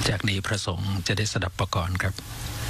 จากนี้พระสงฆ์จะได้สดับประกรณ์ครับ